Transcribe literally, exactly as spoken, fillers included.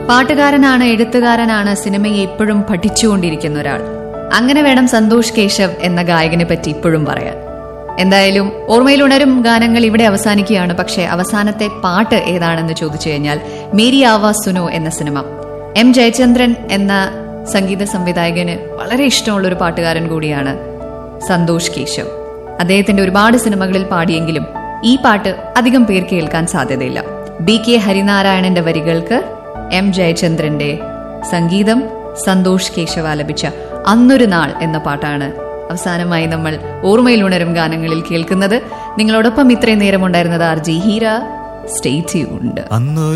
പാട്ടുകാരനാണ്, എഴുത്തുകാരനാണ്, സിനിമയെ ഇപ്പോഴും പഠിച്ചുകൊണ്ടിരിക്കുന്ന ഒരാൾ. അങ്ങനെ വേണം സന്തോഷ് കേശവ് എന്ന ഗായകനെ പറ്റി ഇപ്പോഴും പറയാൻ. എന്തായാലും ഓർമ്മയിൽ ഉണരും ഗാനങ്ങൾ ഇവിടെ അവസാനിക്കുകയാണ്. പക്ഷേ അവസാനത്തെ പാട്ട് ഏതാണെന്ന് ചോദിച്ചു കഴിഞ്ഞാൽ മേരി ആവാസ് സുനോ എന്ന സിനിമ. എം ജയചന്ദ്രൻ എന്ന സംഗീത സംവിധായകന് വളരെ ഇഷ്ടമുള്ള ഒരു പാട്ടുകാരൻ കൂടിയാണ് സന്തോഷ് കേശവ്. അദ്ദേഹത്തിന്റെ ഒരുപാട് സിനിമകളിൽ പാടിയെങ്കിലും ഈ പാട്ട് അധികം പേർ കേൾക്കാൻ സാധ്യതയില്ല. ബി കെ ഹരിനാരായണന്റെ വരികൾക്ക് എം ജയചന്ദ്രന്റെ സംഗീതം, സന്തോഷ് കേശവ് ആലപിച്ച അന്നൊരു നാൾ എന്ന പാട്ടാണ് അവസാനമായി നമ്മൾ ഓർമ്മയിൽ ഉണരും ഗാനങ്ങളിൽ കേൾക്കുന്നത്. നിങ്ങളോടൊപ്പം ഇത്രയും നേരം ഉണ്ടായിരുന്നത് R G Heera. Stay tuned.